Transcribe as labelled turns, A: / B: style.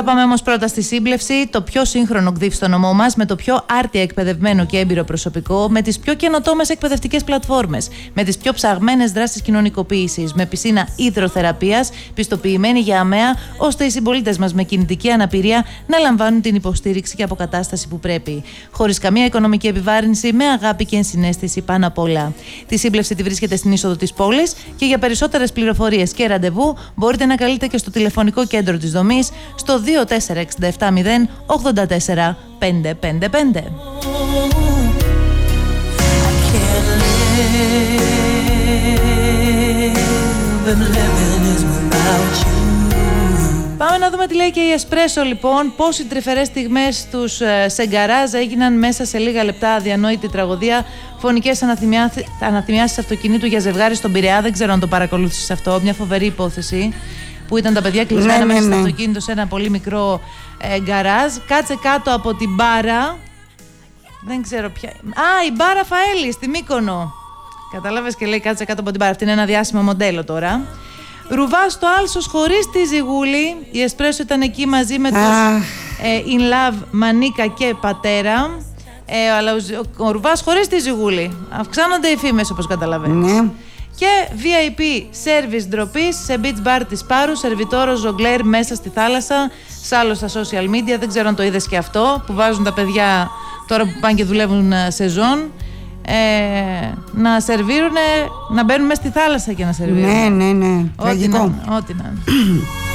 A: Θα πάμε όμως πρώτα στη σύμπλευση. Το πιο σύγχρονο ΚΔΙΦ στο νομό μας, με το πιο άρτια εκπαιδευμένο και έμπειρο προσωπικό, με τις πιο καινοτόμες εκπαιδευτικές πλατφόρμες, με τις πιο ψαγμένες δράσεις κοινωνικοποίησης, με πισίνα υδροθεραπείας, πιστοποιημένη για ΑΜΕΑ, ώστε οι συμπολίτες μας με κινητική αναπηρία να λαμβάνουν την υποστήριξη και αποκατάσταση που πρέπει. Χωρίς καμία οικονομική επιβάρυνση, με αγάπη και ενσυναίσθηση πάνω απ' όλα. Τη σύμπλευση τη βρίσκεται στην είσοδο της πόλης και για περισσότερες πληροφορίες και ραντεβού μπορείτε να καλείτε και στο τηλεφωνικό κέντρο της δομής στο 24670 84 555. Πάμε να δούμε τι λέει και η Εσπρέσο, λοιπόν. Πώς οι τρυφερές στιγμές τους σε γκαράζ έγιναν μέσα σε λίγα λεπτά αδιανόητη τραγωδία. Φωνικές αναθυμιάσεις αυτοκινήτου για ζευγάρι στον Πειραιά. Δεν ξέρω αν το παρακολούθησες αυτό. Μια φοβερή υπόθεση που ήταν τα παιδιά κλεισμένα μέσα στο αυτοκίνητο σε ένα πολύ μικρό γκαράζ. Κάτσε κάτω από την μπάρα. Δεν ξέρω ποια. Η μπάρα Φαέλη στη Μύκονο. Κατάλαβες, και λέει κάτσε κάτω από την μπάρα. Αυτή είναι ένα διάσημο μοντέλο τώρα. Ρουβά στο Άλσος χωρίς τη Ζιγούλη. Η Εσπρέσο ήταν εκεί μαζί με τους In Love, Μανίκα και Πατέρα. Αλλά ο Ρουβάς χωρίς τη Ζιγούλη. Αυξάνονται οι φήμες, όπως καταλαβαίνεις. Ναι. Και VIP service ντροπής σε beach bar της Πάρου. Σερβιτόρο ζογκλέρ μέσα στη θάλασσα. Σ' άλλο στα social media. Δεν ξέρω αν το είδες και αυτό. Που βάζουν τα παιδιά τώρα που πάνε και δουλεύουν σεζόν. Να σερβίρουν, να μπαίνουν μέσα στη θάλασσα και να σερβίρουν.
B: Ναι.
A: Ό,τι να είναι.